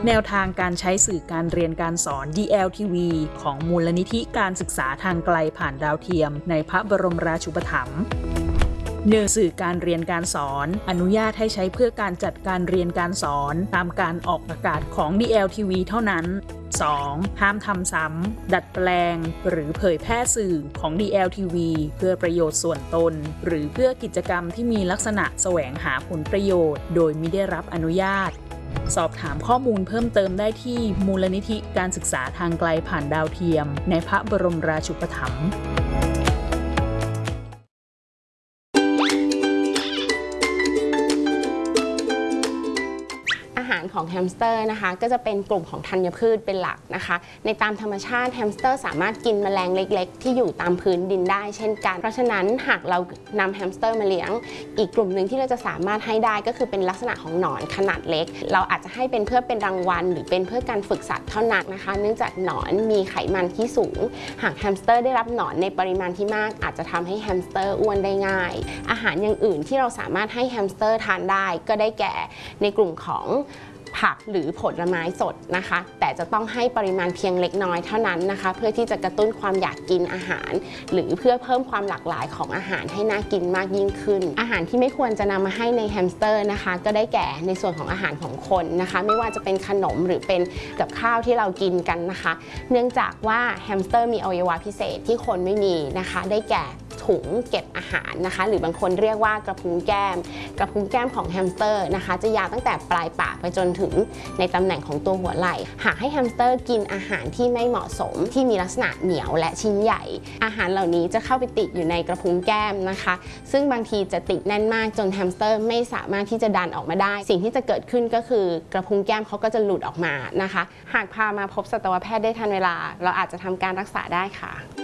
แนวทางการใช้สื่อการเรียนการสอน DLTV ของมูลนิธิการศึกษาทางไกลผ่านดาวเทียมในพระบรมราชูปถัมภ์1. สื่อการเรียนการสอนอนุญาตให้ใช้เพื่อการจัดการเรียนการสอนตามการออกอากาศของ DLTV เท่านั้น 2. ห้ามทำซ้ำดัดแปลงหรือเผยแพร่สื่อของ DLTV เพื่อประโยชน์ส่วนตนหรือเพื่อกิจกรรมที่มีลักษณะแสวงหาผลประโยชน์โดยมิได้รับอนุญาตสอบถามข้อมูลเพิ่มเติมได้ที่มูลนิธิการศึกษาทางไกลผ่านดาวเทียมในพระบรมราชูปถัมภ์อาหารของแฮมสเตอร์นะคะก็จะเป็นกลุ่มของธัญพืชเป็นหลักนะคะในตามธรรมชาติแฮมสเตอร์สามารถกินแมลงเล็กๆที่อยู่ตามพื้นดินได้เช่นกันเพราะฉะนั้นหากเรานำแฮมสเตอร์มาเลี้ยงอีกกลุ่มหนึ่งที่เราจะสามารถให้ได้ก็คือเป็นลักษณะของหนอนขนาดเล็กเราอาจจะให้เป็นเพื่อเป็นรางวัลหรือเป็นเพื่อการฝึกสัตว์เท่านั้นนะคะเนื่องจากหนอนมีไขมันที่สูงหากแฮมสเตอร์ได้รับหนอนในปริมาณที่มากอาจจะทำให้แฮมสเตอร์อ้วนได้ง่ายอาหารอย่างอื่นที่เราสามารถให้แฮมสเตอร์ทานได้ก็ได้แก่ในกลุ่มของผักหรือผลไม้สดนะคะแต่จะต้องให้ปริมาณเพียงเล็กน้อยเท่านั้นนะคะเพื่อที่จะกระตุ้นความอยากกินอาหารหรือเพื่อเพิ่มความหลากหลายของอาหารให้น่ากินมากยิ่งขึ้นอาหารที่ไม่ควรจะนำมาให้ในแฮมสเตอร์นะคะก็ได้แก่ในส่วนของอาหารของคนนะคะไม่ว่าจะเป็นขนมหรือเป็นกับข้าวที่เรากินกันนะคะเนื่องจากว่าแฮมสเตอร์มีอวัยวะพิเศษที่คนไม่มีนะคะได้แก่ถุงเก็บอาหารนะคะหรือบางคนเรียกว่ากระพุ้งแก้มของแฮมสเตอร์นะคะจะยาวตั้งแต่ปลายปากไปจนถึงในตำแหน่งของตัวหัวไหล่หากให้แฮมสเตอร์กินอาหารที่ไม่เหมาะสมที่มีลักษณะเหนียวและชิ้นใหญ่อาหารเหล่านี้จะเข้าไปติดอยู่ในกระพุ้งแก้มนะคะซึ่งบางทีจะติดแน่นมากจนแฮมสเตอร์ไม่สามารถที่จะดันออกมาได้สิ่งที่จะเกิดขึ้นก็คือกระพุ้งแก้มเขาก็จะหลุดออกมานะคะหากพามาพบสัตวแพทย์ได้ทันเวลาเราอาจจะทำการรักษาได้ค่ะ